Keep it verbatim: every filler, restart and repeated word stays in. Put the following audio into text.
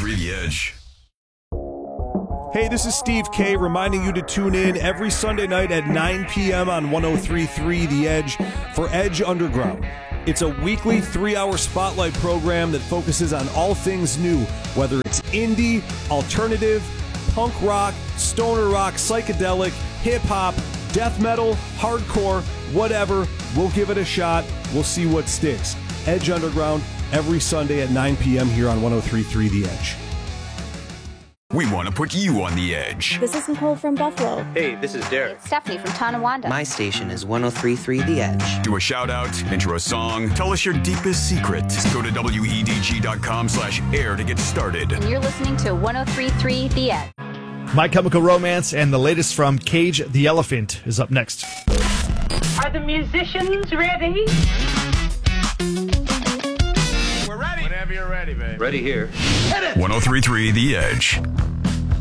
three The Edge. Hey, this is Steve K reminding you to tune in every Sunday night at nine p.m. on one oh three point three The Edge for Edge Underground. It's a weekly three-hour spotlight program that focuses on all things new, whether it's indie, alternative, punk rock, stoner rock, psychedelic, hip-hop, death metal, hardcore, whatever. We'll give it a shot. We'll see what sticks. Edge Underground every Sunday at nine p.m. here on one oh three point three The Edge. We want to put you on the edge. This is Nicole from Buffalo. Hey, this is Derek. It's Stephanie from Tonawanda. My station is one oh three point three The Edge. Do a shout out, intro a song, tell us your deepest secret. Go to W E D G dot com slash air to get started. And you're listening to one oh three point three The Edge. My Chemical Romance and the latest from Cage the Elephant is up next. Are the musicians ready? We're ready. Whenever you're ready, babe. Ready here. one oh three point three The Edge.